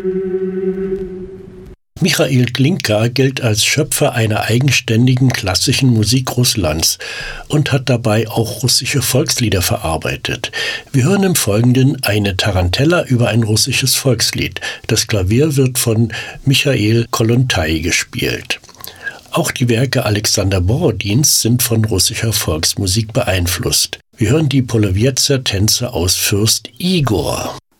Michail Glinka gilt als Schöpfer einer eigenständigen klassischen Musik Russlands und hat dabei auch russische Volkslieder verarbeitet. Wir hören im Folgenden eine Tarantella über ein russisches Volkslied. Das Klavier wird von Michail Kollontai gespielt. Auch die Werke Alexander Borodins sind von russischer Volksmusik beeinflusst. Wir hören die Polowietzer Tänze aus Fürst Igor.